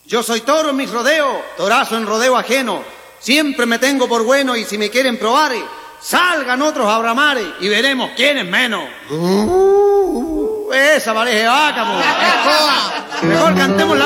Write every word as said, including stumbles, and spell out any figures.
Yo soy toro en mis rodeos, torazo en rodeo ajeno. Siempre me tengo por bueno y si me quieren probar, salgan otros a bramar y veremos quién es menos. Uh, esa pareja vaca, mo. Mejor cantemos la